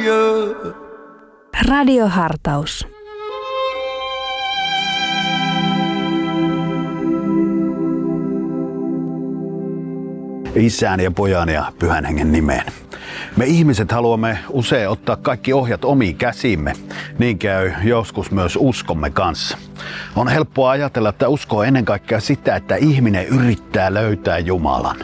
Radiohartaus. Isän ja pojan ja pyhän hengen nimeen. Me ihmiset haluamme usein ottaa kaikki ohjat omiin käsimme. Niin käy joskus myös uskomme kanssa. On helppoa ajatella, että usko on ennen kaikkea sitä, että ihminen yrittää löytää Jumalan.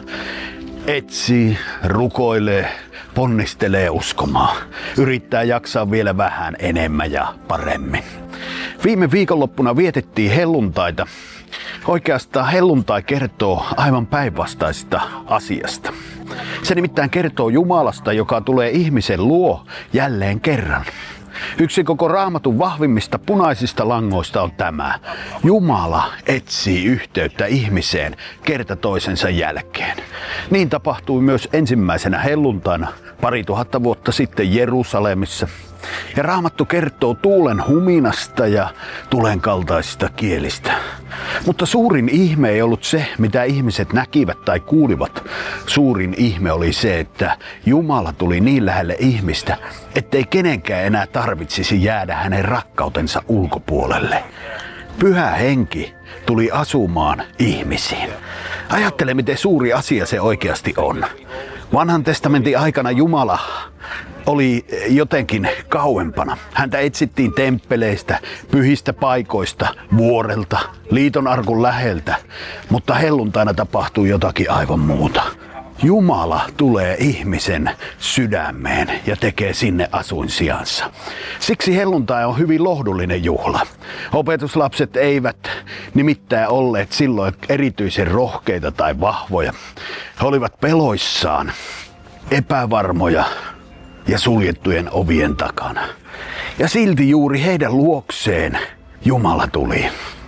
Etsii, rukoilee, ponnistelee uskomaan. Yrittää jaksaa vielä vähän enemmän ja paremmin. Viime viikonloppuna vietettiin helluntaita. Oikeastaan helluntai kertoo aivan päinvastaisesta asiasta. Se nimittäin kertoo Jumalasta, joka tulee ihmisen luo jälleen kerran. Yksi koko Raamatun vahvimmista punaisista langoista on tämä. Jumala etsii yhteyttä ihmiseen kerta toisensa jälkeen. Niin tapahtui myös ensimmäisenä helluntaina 2000 vuotta sitten Jerusalemissa. Ja Raamattu kertoo tuulen huminasta ja tulen kaltaisista kielistä. Mutta suurin ihme ei ollut se, mitä ihmiset näkivät tai kuulivat. Suurin ihme oli se, että Jumala tuli niin lähelle ihmistä, ettei kenenkään enää tarvitsisi jäädä hänen rakkautensa ulkopuolelle. Pyhä henki tuli asumaan ihmisiin. Ajattele, miten suuri asia se oikeasti on. Vanhan testamentin aikana Jumala oli jotenkin kauempana. Häntä etsittiin temppeleistä, pyhistä paikoista, vuorelta, liiton arkun läheltä, mutta helluntaina tapahtui jotakin aivan muuta. Jumala tulee ihmisen sydämeen ja tekee sinne asuinsijansa. Siksi helluntai on hyvin lohdullinen juhla. Opetuslapset eivät nimittäin olleet silloin erityisen rohkeita tai vahvoja. He olivat peloissaan, epävarmoja ja suljettujen ovien takana. Ja silti juuri heidän luokseen Jumala tuli.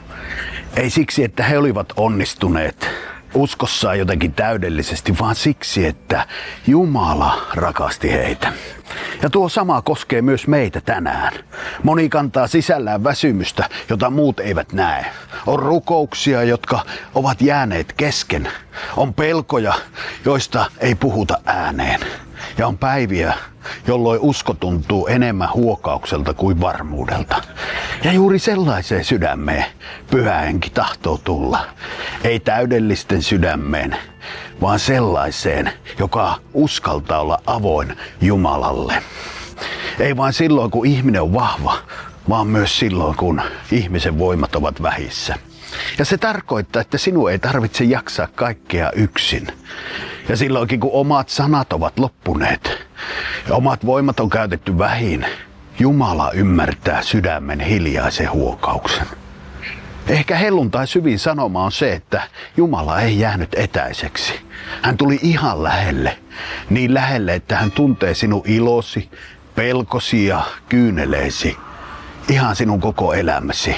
Ei siksi, että he olivat onnistuneet uskossaan jotenkin täydellisesti, vaan siksi, että Jumala rakasti heitä. Ja tuo sama koskee myös meitä tänään. Moni kantaa sisällään väsymystä, jota muut eivät näe. On rukouksia, jotka ovat jääneet kesken. On pelkoja, joista ei puhuta ääneen. Ja on päiviä, jolloin usko tuntuu enemmän huokaukselta kuin varmuudelta. Ja juuri sellaiseen sydämeen Pyhä Henki tahtoo tulla. Ei täydellisten sydämeen, vaan sellaiseen, joka uskaltaa olla avoin Jumalalle. Ei vain silloin, kun ihminen on vahva, vaan myös silloin, kun ihmisen voimat ovat vähissä. Ja se tarkoittaa, että sinun ei tarvitse jaksaa kaikkea yksin. Ja silloinkin, kun omat sanat ovat loppuneet ja omat voimat on käytetty vähin, Jumala ymmärtää sydämen hiljaisen huokauksen. Ehkä helluntai syvin sanoma on se, että Jumala ei jäänyt etäiseksi. Hän tuli ihan lähelle. Niin lähelle, että hän tuntee sinun ilosi, pelkosi ja kyyneleesi. Ihan sinun koko elämäsi.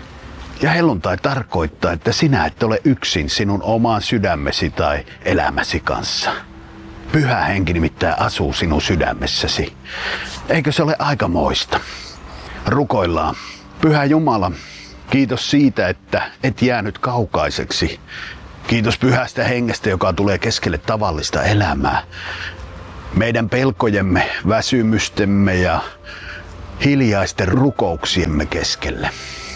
Ja helluntai tarkoittaa, että sinä et ole yksin sinun oman sydämesi tai elämäsi kanssa. Pyhä Henki nimittäin asuu sinun sydämessäsi. Eikö se ole aikamoista? Rukoillaan. Pyhä Jumala, kiitos siitä, että et jäänyt kaukaiseksi. Kiitos Pyhästä Hengestä, joka tulee keskelle tavallista elämää. Meidän pelkojemme, väsymystemme ja hiljaisten rukouksiemme keskelle.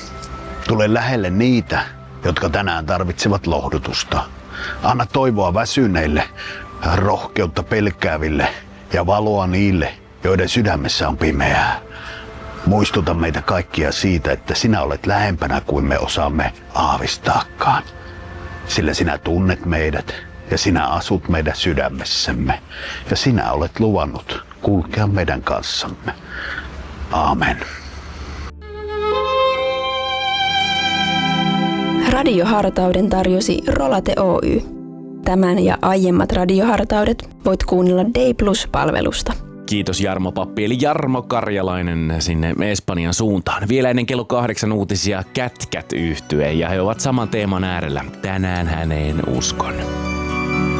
Tule lähelle niitä, jotka tänään tarvitsevat lohdutusta. Anna toivoa väsyneille, rohkeutta pelkääville ja valoa niille, joiden sydämessä on pimeää. Muistuta meitä kaikkia siitä, että sinä olet lähempänä kuin me osaamme aavistaakaan. Sillä sinä tunnet meidät ja sinä asut meidän sydämessämme ja sinä olet luvannut kulkea meidän kanssamme. Aamen. Radiohartauden tarjosi Rolate Oy. Tämän ja aiemmat radiohartaudet voit kuunnella Day Plus-palvelusta. Kiitos Jarmo Pappi, eli Jarmo Karjalainen sinne Espanjan suuntaan. Vielä ennen kello 8 uutisia Kätkät -yhtye, ja he ovat saman teeman äärellä. Tänään häneen uskon.